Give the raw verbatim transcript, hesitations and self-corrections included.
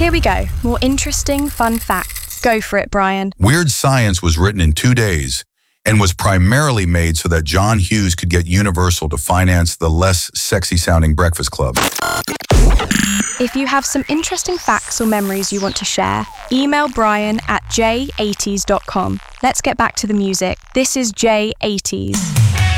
Here we go. More interesting, fun facts. Go for it, Brian. Weird Science was written in two days and was primarily made so that John Hughes could get Universal to finance the less sexy-sounding Breakfast Club. If you have some interesting facts or memories you want to share, email Brian at j eighties dot com. Let's get back to the music. This is J eighties.